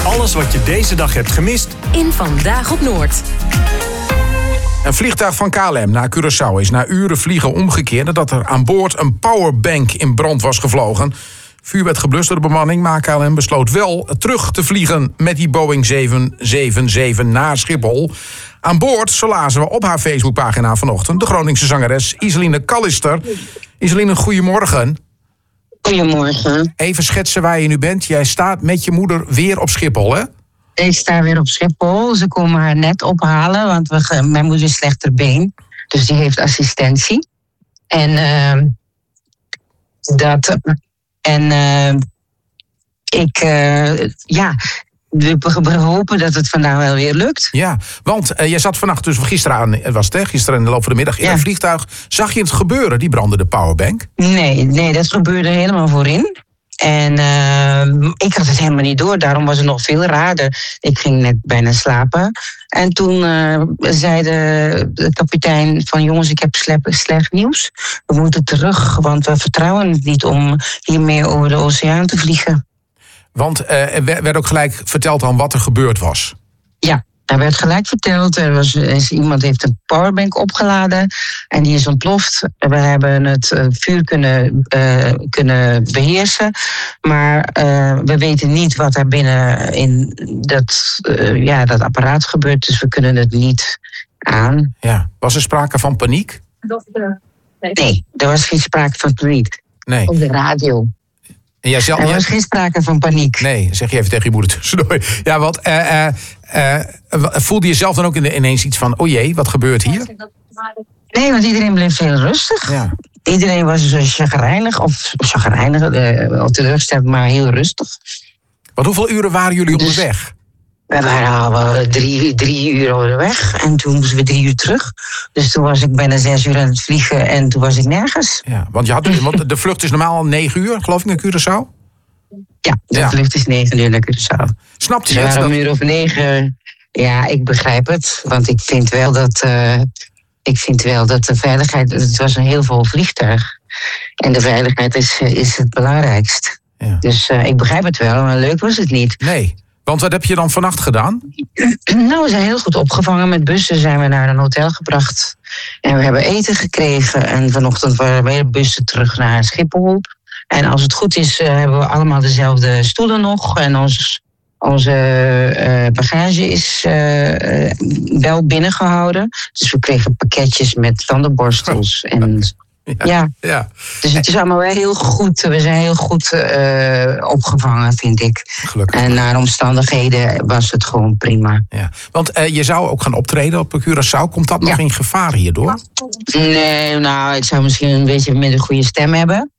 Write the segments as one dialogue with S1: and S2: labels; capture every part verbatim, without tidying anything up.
S1: Alles wat je deze dag hebt gemist
S2: in Vandaag op Noord.
S3: Een vliegtuig van K L M naar Curaçao is na uren vliegen omgekeerd nadat er aan boord een powerbank in brand was gevlogen. Vuur werd geblust door de bemanning, maar K L M besloot wel terug te vliegen met die Boeing zeven zeven zeven naar Schiphol. Aan boord, zo lazen we op haar Facebookpagina vanochtend, de Groningse zangeres Iseline Callister. Iseline, goedemorgen.
S4: Goedemorgen.
S3: Even schetsen waar je nu bent. Jij staat met je moeder weer op Schiphol, hè?
S4: Ik sta weer op Schiphol. Ze komen haar net ophalen, want we, mijn moeder is slechter been. Dus die heeft assistentie. En uh, dat... En uh, ik... Uh, ja... We, we hopen dat het vandaag wel weer lukt.
S3: Ja, want uh, jij zat vannacht, dus gisteren aan, was het, hè? Gisteren in de loop van de middag in ja. een vliegtuig. Zag je het gebeuren, die brandende powerbank?
S4: Nee, nee, dat gebeurde helemaal voorin. En uh, ik had het helemaal niet door, daarom was het nog veel raarder. Ik ging net bijna slapen. En toen uh, zei de, de kapitein van jongens, ik heb slecht, slecht nieuws. We moeten terug, want we vertrouwen het niet om hiermee over de oceaan te vliegen.
S3: Want uh, er werd ook gelijk verteld aan wat er gebeurd was.
S4: Ja, er werd gelijk verteld. Er was, er, iemand heeft een powerbank opgeladen en die is ontploft. We hebben het uh, vuur kunnen, uh, kunnen beheersen. Maar uh, we weten niet wat er binnen in dat, uh, ja, dat apparaat gebeurt. Dus we kunnen het niet aan.
S3: Ja. Was er sprake van paniek?
S4: Nee, er was geen sprake van paniek.
S3: Nee.
S4: Op de radio.
S3: En jij zelf,
S4: er was geen sprake van paniek.
S3: Nee, zeg je even tegen je moeder tussendoor. Ja, want uh, uh, uh, voelde je zelf dan ook ineens iets van, oh jee, wat gebeurt hier?
S4: Nee, want iedereen bleef heel rustig. Ja. Iedereen was chagrijnig, of chagrijnig, uh, of teleurgesteld, maar heel rustig.
S3: Want hoeveel uren waren jullie dus onderweg?
S4: We waren al drie, drie uur onderweg en toen moesten we drie uur terug. Dus toen was ik bijna zes uur aan het vliegen en toen was ik nergens.
S3: Ja, want, je had, want de vlucht is normaal negen uur, geloof ik, naar Curaçao?
S4: Ja, de ja. vlucht is negen uur naar Curaçao.
S3: Snapte je
S4: het?
S3: We
S4: waren een uur of negen. Ja, ik begrijp het. Want ik vind wel dat, uh, ik vind wel dat de veiligheid... Het was een heel vol vliegtuig. En de veiligheid is, is het belangrijkst. Ja. Dus uh, ik begrijp het wel, maar leuk was het niet.
S3: Nee. Want wat heb je dan vannacht gedaan?
S4: Nou, we zijn heel goed opgevangen. Met bussen zijn we naar een hotel gebracht. En we hebben eten gekregen. En vanochtend waren we weer bussen terug naar Schiphol. En als het goed is, uh, hebben we allemaal dezelfde stoelen nog. En ons, onze uh, bagage is uh, wel binnengehouden. Dus we kregen pakketjes met tandenborstels en... Ja, ja. ja, dus het is allemaal wel heel goed. We zijn heel goed uh, opgevangen, vind ik.
S3: Gelukkig.
S4: En naar omstandigheden was het gewoon prima.
S3: Ja. Want uh, je zou ook gaan optreden op Curaçao. Komt dat nog ja. in gevaar hierdoor?
S4: Nee, nou, ik zou misschien een beetje met een goede stem hebben.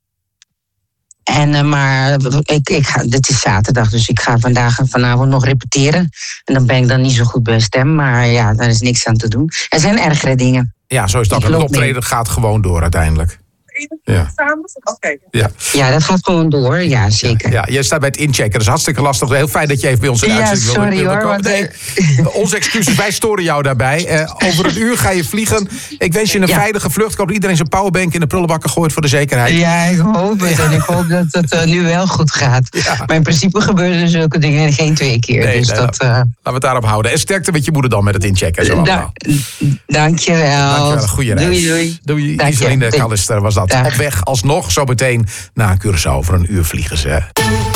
S4: En, uh, maar ik, ik ga, dit is zaterdag, dus ik ga vandaag en vanavond nog repeteren. En dan ben ik dan niet zo goed bij stem, maar ja, daar is niks aan te doen. Er zijn ergere dingen.
S3: Ja, zo is dat. Het optreden mee. Gaat gewoon door uiteindelijk. Ja.
S4: Okay. Ja. ja, dat gaat gewoon door. Ja, zeker.
S3: Ja, ja, jij staat bij het inchecken. Dat is hartstikke lastig. Heel fijn dat je even bij ons in de
S4: ja,
S3: uitzending
S4: sorry,
S3: wilde
S4: hoor,
S3: komen. Nee, onze excuses, wij storen jou daarbij. Uh, over een uur ga je vliegen. Ik wens je een ja. veilige vlucht. Ik hoop dat iedereen zijn powerbank in de prullenbakken gooit voor de zekerheid.
S4: Ja, ik hoop het. Ja. En ik hoop dat het uh, nu wel goed gaat. Ja. Maar in principe gebeuren zulke dingen geen twee keer. Nee, dus nee, dat, uh...
S3: laten we het daarop houden. En sterkte met je moeder dan met het inchecken. Zo
S4: da- Dank je wel.
S3: Dank je wel. Goeie reis.
S4: Doei, doei.
S3: Doei, Iseline Callister was dat.
S4: Dag.
S3: Op weg alsnog zo meteen naar Curaçao voor een uur vliegen ze.